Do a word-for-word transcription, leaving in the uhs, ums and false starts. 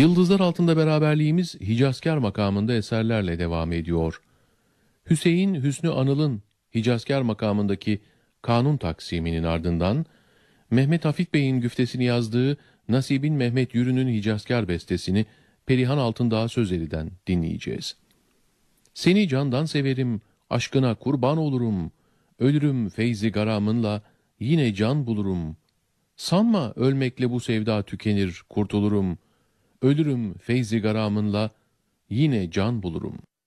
Yıldızlar altında beraberliğimiz Hicazkar makamında eserlerle devam ediyor. Hüseyin Hüsnü Anıl'ın Hicazkar makamındaki kanun taksiminin ardından Mehmet Hafif Bey'in güftesini yazdığı Nasibin Mehmet Yürü'nün Hicazkar bestesini Perihan Altındağ Sözeli'den dinleyeceğiz. Seni candan severim, aşkına kurban olurum, ölürüm feyzi garamınla, yine can bulurum. Sanma ölmekle bu sevda tükenir, kurtulurum, ölürüm feyzi garamınla, yine can bulurum.